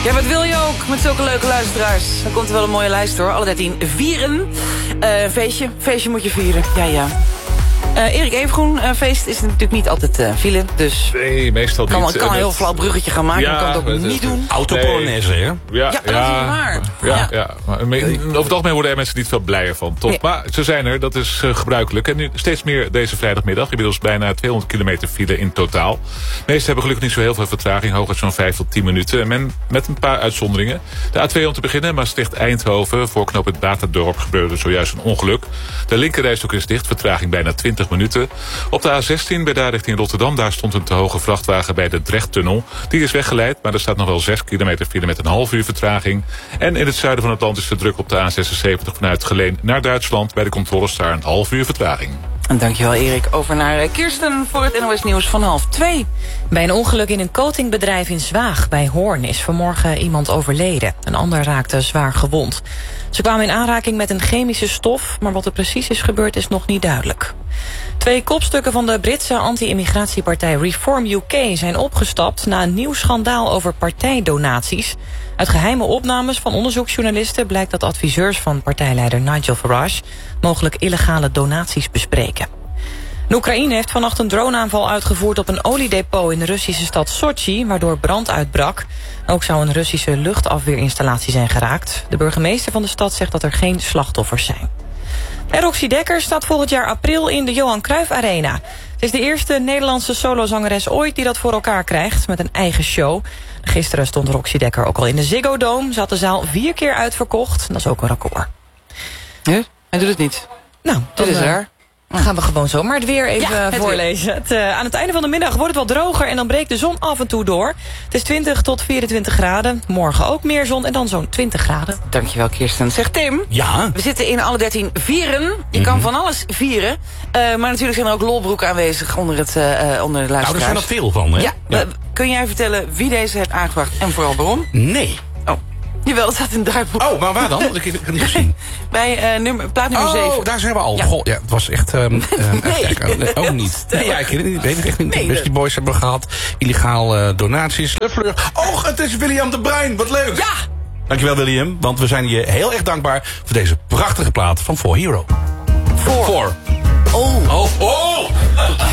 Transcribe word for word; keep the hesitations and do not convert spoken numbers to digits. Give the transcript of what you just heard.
Ja, wat wil je ook met zulke leuke luisteraars? Dan komt er wel een mooie lijst hoor. Alle dertien vieren. Uh, feestje. Feestje moet je vieren. Ja, ja. Uh, Erik Evengroen, uh, feest is natuurlijk niet altijd uh, file, dus... Nee, meestal kan, niet. Ik kan een heel flauw bruggetje gaan maken, ja, maar kan het ook niet doen. Autopolonaise, hè? Ja, ja, dat ja, is waar. Ja, ja. ja. Maar, over het algemeen worden er mensen niet veel blijer van, toch? Nee. Maar ze zijn er, dat is uh, gebruikelijk. En nu steeds meer deze vrijdagmiddag. Inmiddels bijna tweehonderd kilometer file in totaal. De meeste hebben gelukkig niet zo heel veel vertraging. Hooguit zo'n vijf tot tien minuten. En men, met een paar uitzonderingen. De A twee om te beginnen, Maastricht-Eindhoven. Voor knoop het Baterdorp gebeurde zojuist een ongeluk. De linkerrijstrook is dicht, vertraging bijna twintig minuten. Op de A zestien bij daar richting Rotterdam, daar stond een te hoge vrachtwagen bij de Drechttunnel. Die is weggeleid, maar er staat nog wel zes kilometer file met een half uur vertraging. En in het zuiden van het land is de druk op de A zesenzeventig vanuit Geleen naar Duitsland. Bij de controles daar een half uur vertraging. En dankjewel Erik. Over naar Kirsten voor het N O S Nieuws van half twee. Bij een ongeluk in een coatingbedrijf in Zwaag bij Hoorn is vanmorgen iemand overleden. Een ander raakte zwaar gewond. Ze kwamen in aanraking met een chemische stof, maar wat er precies is gebeurd is nog niet duidelijk. Twee kopstukken van de Britse anti-immigratiepartij Reform U K zijn opgestapt na een nieuw schandaal over partijdonaties. Uit geheime opnames van onderzoeksjournalisten blijkt dat adviseurs van partijleider Nigel Farage mogelijk illegale donaties bespreken. De Oekraïne heeft vannacht een droneaanval uitgevoerd op een oliedepot in de Russische stad Sochi, waardoor brand uitbrak. Ook zou een Russische luchtafweerinstallatie zijn geraakt. De burgemeester van de stad zegt dat er geen slachtoffers zijn. En Roxy Dekker staat volgend jaar april in de Johan Cruijff Arena. Ze is de eerste Nederlandse solozangeres ooit die dat voor elkaar krijgt met een eigen show. Gisteren stond Roxy Dekker ook al in de Ziggo Dome. Ze had de zaal vier keer uitverkocht. Dat is ook een record. Ja, hij doet het niet. Nou, dat is er. Dan gaan we gewoon zomaar het weer even ja, het voorlezen. weer. Het, uh, aan het einde van de middag wordt het wat droger en dan breekt de zon af en toe door. Het is twintig tot vierentwintig graden. Morgen ook meer zon en dan zo'n twintig graden. Dankjewel Kirsten. Zeg Tim, ja? We zitten in alle dertien vieren. Je mm-hmm. kan van alles vieren. Uh, maar natuurlijk zijn er ook lolbroeken aanwezig onder, het, uh, onder de luisteraars. Nou, er zijn er veel van, hè? Ja. ja. Uh, kun jij vertellen wie deze heeft aangebracht en vooral waarom? Nee. Oh. Jawel, dat staat in het draaiboek. Oh, maar waar dan? Dat heb ik het niet gezien. Bij uh, nummer, plaat nummer oh, zeven. Oh, daar zijn we al. Ja, Goh, ja het was echt... Um, um, nee. nee. Ook niet. Nee, ja, ik weet het niet. Weet het echt niet. Nee, Westie Boys hebben we gehad. Illegaal uh, donaties. De Fleur. Oh, het is William de Bruin. Wat leuk. Ja. Dankjewel, William. Want we zijn je heel erg dankbaar voor deze prachtige plaat van four Hero. four four. Oh. Oh, oh.